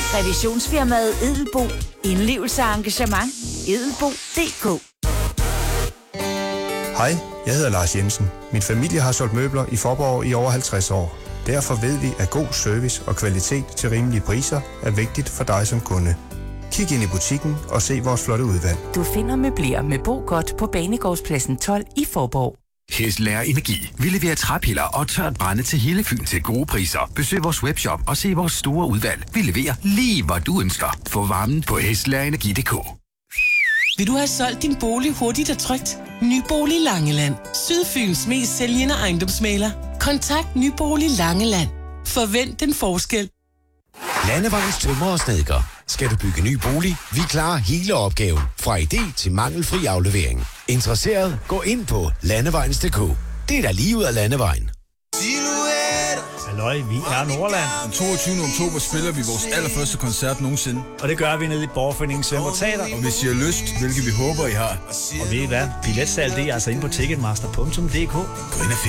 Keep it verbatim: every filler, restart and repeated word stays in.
Revisionsfirmaet Edelbo. Indlevelse og engagement. edelbo punktum d k. Hej, jeg hedder Lars Jensen. Min familie har solgt møbler i Faaborg i over halvtreds år. Derfor ved vi, at god service og kvalitet til rimelige priser er vigtigt for dig som kunde. Kig ind i butikken og se vores flotte udvalg. Du finder møbler med Bo Godt på Banegårdspladsen tolv i Faaborg. Hestlager Energi. Vi leverer træpiller og tørt brænde til hele Fyn til gode priser. Besøg vores webshop og se vores store udvalg. Vi leverer lige, hvor du ønsker. Få varmen på hestlager energi punktum d k. Vil du have solgt din bolig hurtigt og trygt? Nybolig Langeland. Sydfyns mest sælgende ejendomsmægler. Kontakt Nybolig Langeland. Forvent den forskel. Landevejens tømrer og snedker. Skal du bygge ny bolig? Vi klarer hele opgaven. Fra idé til mangelfri aflevering. Interesseret? Gå ind på landevejens punktum d k. Det er da lige ud af landevejen. Halløj, vi er Nordland. Den toogtyvende oktober spiller vi vores allerførste koncert nogensinde. Og det gør vi nede i Borgerforeningen Svendborg Teater. Og hvis I har lyst, hvilket vi håber, I har. Og ved I hvad? Billetsalg, det er altså inde på ticketmaster punktum d k. Gå ind og find.